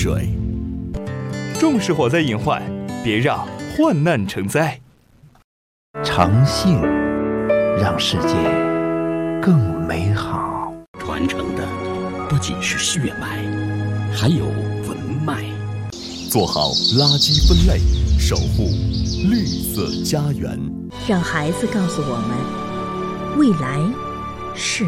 水。 重视火灾隐患，别让患难成灾。 诚信让世界更美好。 传承的不仅是血脉，还有文脉。 做好垃圾分类，守护绿色家园。 让孩子告诉我们，未来是